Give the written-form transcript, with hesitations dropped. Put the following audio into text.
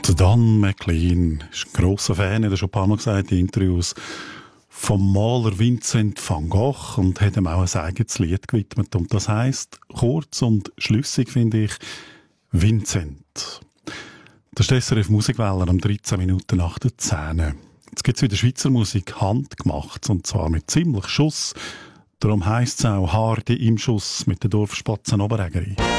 Der Don McLean ist ein grosser Fan, hat er schon ein paar Mal gesagt in Interviews, vom Maler Vincent van Gogh und hat ihm auch ein eigenes Lied gewidmet. Und das heisst, kurz und schlüssig finde ich, Vincent. Das ist SRF Musikwelle am 13 Minuten nach der 10. Jetzt gibt es wieder Schweizer Musik handgemacht, und zwar mit ziemlich Schuss. Darum heisst es auch Hardy im Schuss mit der Dorfspatzen Oberägeri.